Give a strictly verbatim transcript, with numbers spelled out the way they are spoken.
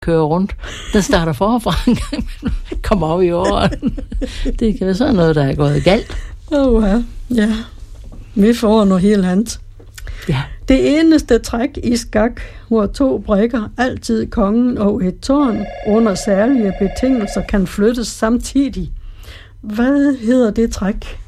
kører rundt. Den starter forfra en gang, men kommer op i åren. Det kan være sådan noget, der er gået galt. Åh, ja. ja. Vi får noget helt andet. Ja. Det eneste træk i skak, hvor to brikker, altid kongen og et tårn, under særlige betingelser kan flyttes samtidig. Hvad hedder det træk?